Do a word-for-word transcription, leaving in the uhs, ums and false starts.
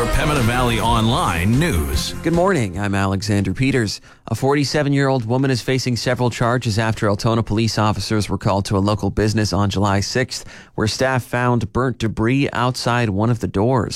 your Pembina Valley Online news. Good morning, I'm Alexander Peters. A forty-seven-year-old woman is facing several charges after Altona police officers were called to a local business on July sixth, where staff found burnt debris outside one of the doors.